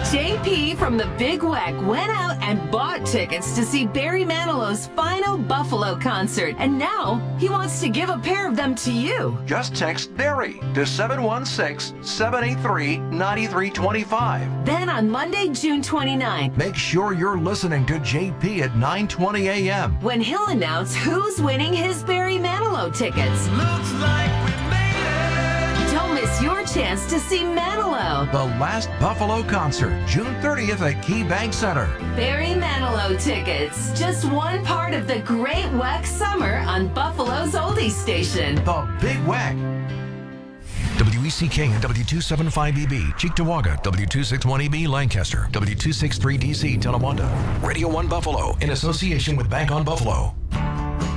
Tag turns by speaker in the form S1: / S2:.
S1: JP from the Big Weck went out and bought tickets to see Barry Manilow's final Buffalo concert, and now he wants to give a pair of them to you.
S2: Just text Barry to 716-783-9325.
S1: Then on Monday, June 29th,
S2: Make sure you're listening to JP at 9:20 a.m.
S1: when he'll announce who's winning his Barry Manilow tickets.
S3: Looks like we made it.
S1: Don't miss your chance to see Manilow.
S2: The last Buffalo concert, June 30th at KeyBank Center.
S1: Barry Manilow tickets. Just one part of the Great Weck Summer on Buffalo's Oldie Station.
S2: The Big Weck.
S4: WECK and W275EB, Cheektowaga, W261EB, Lancaster, W263DC, Tonawanda. Radio 1 Buffalo, in association with Bank on Buffalo.